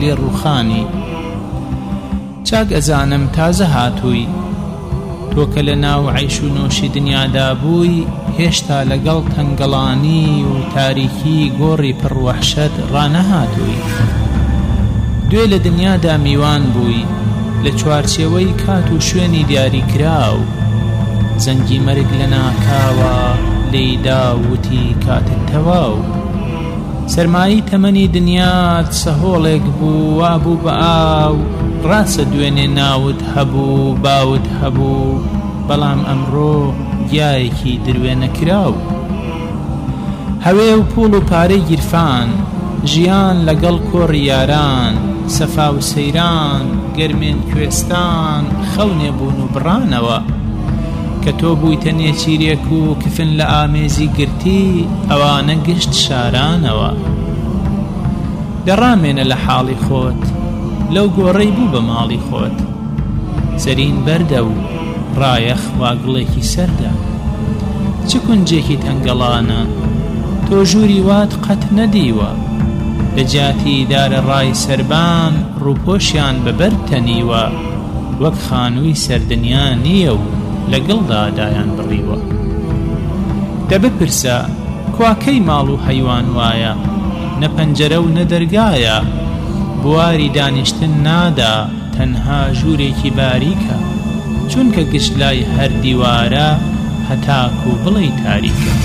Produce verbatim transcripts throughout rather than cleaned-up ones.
لێ ڕوخانی چاک ئەزانم تازە هاتووی تۆ کە لە ناو عەیش و نۆشی دنیادا بووی هێشتا لەگەڵ تەنگەڵانی و تاریکی گۆڕی پڕوەحشەت ڕانەهاتووی دوێ لە دنیادا میوان بووی لە چوارچێوەی کات و شوێنی دیاریکراو زەنگی مەرگ لە ناکاوە لێیدا وتی کاتت تەواو سەرمایی تەمەنی دنیات سەهۆڵێک بوو وابوو بە ئاو ڕاستە دوێنێ ناوت هەبوو باوت هەبوو بەڵام ئەمڕۆ گیایەکی دروێنەکراو هەوێ و پوڵ و پارەی گیرفان ژیان لەگەڵ کۆڕی یاران سەفا و سەیران گەرمێن کوێستان خەونێ بوون و بڕانەوە کە تۆ بوویتە نێچیرێک و کفن لە ئامێزی گرتی ئەوانە گشت شارانەوە دەڕامێنە لە حاڵی خۆت لەو گۆڕەی بوو بە ماڵی خۆت زەرین بەردە و ڕایەخ واگڵێکی سەردە چ کونجێکی تەنگەڵانە تۆ ژووری وات قەت نەدیوە لە جاتی دارە ڕای سەربان ڕووپۆشیان بەبەر تەنیوە وەک خانووی سەردنیا نییە و لەگەڵدا دایان بڕیوە دەبپرسە کواکەی ماڵ و هەیوان وایە نە پەنجەرە و نە دەرگایە بواری دانیشتن نادا تەنها ژوورێکی باریکە چونکە گشت لای هەر دیوارە هەتاک و بڵێ تاریکە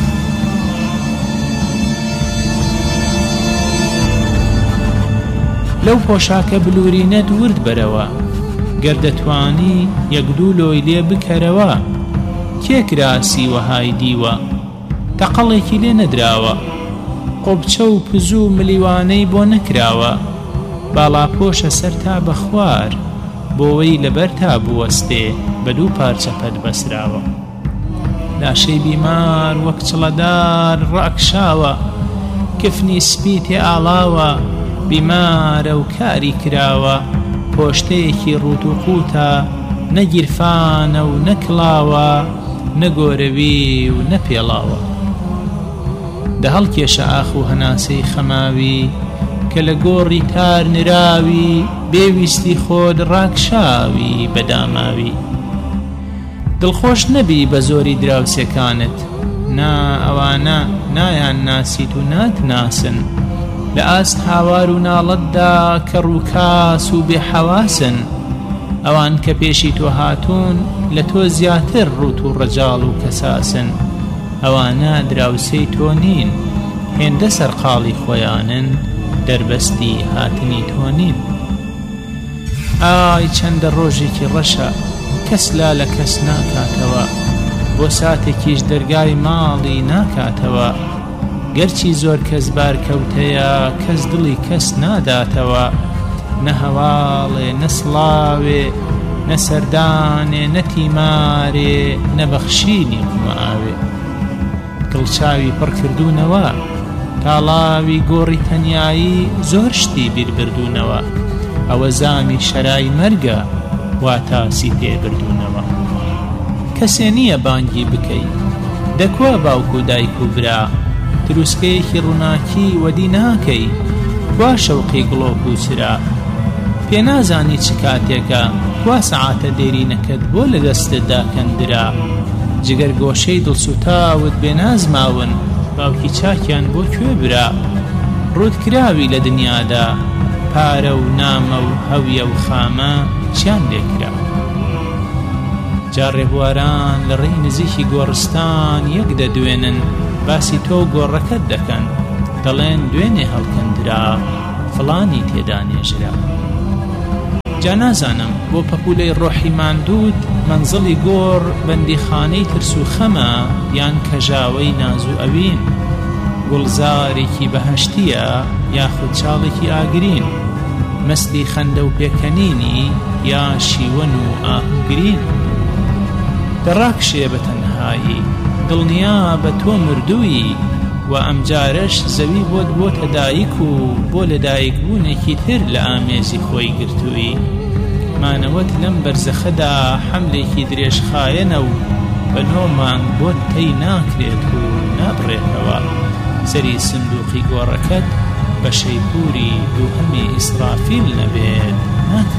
لەو پۆشاکە بلورینەت ورد بەرەوە گەردەتوانی یەک دوو لۆی لێ بکەرەوە کێکراسی وەهای دیوە تەقەڵێکی لێ نەدراوە قۆبچە و پزوو ملیوانەی بۆ نەکراوە باڵاپۆشە سەر تا بە خوار بۆوەی لەبەر تا بوەستێ بە دوو پارچە پەت بەسراوە لاشەی بیمار وەک چڵەدار ڕاکشاوە کفنی سپی تێ ئاڵاوە بیمارە و کاری کراوە پۆشتەیەکی ڕوت و قوتە نەگیرفانە و نەکڵاوە نەگۆرەوی و نەپێڵاوە دە هەڵکێشە ئاخ و هەناسەی خەماوی کە لە گۆڕی تار نراوی بێویستی خۆت ڕاکشاوی بەداماوی دڵخۆش نەبی بە زۆری دراوسەکانت نا ئەوانە نایان ناسیت و ناتناسن لە ئاست هاوار و ناڵەتدا کە ڕووکاس و بێحەواسن ئەوان کە پێشی تۆ هاتوون لە تۆ زیاتر ڕوت و ڕەجاڵ و کەساسن ئەوانە دراوسەی تۆ نین هێندە سەرقاڵی خۆیانن دەربەستی هاتنی تۆ نین ئای چەندە ڕۆژێکی ڕەشە کەس لا لە کەس ناکاتەوە بۆ ساتێکیش دەرگای ماڵی ناکاتەوە گەرچی زۆر کەس بارکەوتەیە کەس دڵی کەس ناداتەوە نە هەواڵێ نە سڵاوێ نە سەردانێ نە تیمارێ نە بەخشینی قوماوێ دڵچاوی پڕ کردوونەوە تاڵاوی گۆڕی تەنیایی زۆر شتی بیربردوونەوە ئەوە زامی شەرای مەرگە واتاسی پێبردوونەوە کەسێ نییە بانگی بکەی دەکوە باوک و دایک و برا دروستکەیەکی ڕووناکی وەدی ناکەی وا شەوقی گڵۆک و چرا پێ نازانی چ کاتێکە وا سەعاتە دێرینەکەت بۆ لە دەستتدا کەندرا جگەر گۆشەی دڵسوتاوت بێنازماون باوکی چاکیان بۆ کوێ برا ڕوودکراوی لە دنیادا پارە و نامە و هەویە و خامە چیان لێکرا جا ڕێبواران لە ڕێی نزیکی گۆڕستان یەک دەدوێنن باسی تۆ گۆڕەکەت دەکەن دەڵێن دوێنێ هەڵکەندرا فڵانی تێدا نێژرا جا نازانم بۆ پەپولەی ڕۆحی ماندوود مەنزڵی گۆڕ بەندیخانەی ترس و خەمە یان کەژاوەی ناز و ئەوین گوڵزارێکی بەهەشتیە یاخود چاڵێکی ئاگرین مەستی خەندە و پێکەنینی یا شیوەن و ئاهنگرین دەڕاکشێ بە تەنهایی دڵنیا بە تۆ مردووی و ئەمجارەش زەوی بۆت بۆتە دایک و بۆ لە دایکبوونێکی تر لە ئامێزی خۆی گرتووی مانەوەت لەم بەرزەخەدا حەملێکی درێژخایەنە و بە نۆمان بۆت تەی ناکرێت و نابڕێتەوە سەری سندوقی گۆڕەکەت بە بە شەیپوری دووهەمی ئیسرافیل نەبێت ناکاتەوە.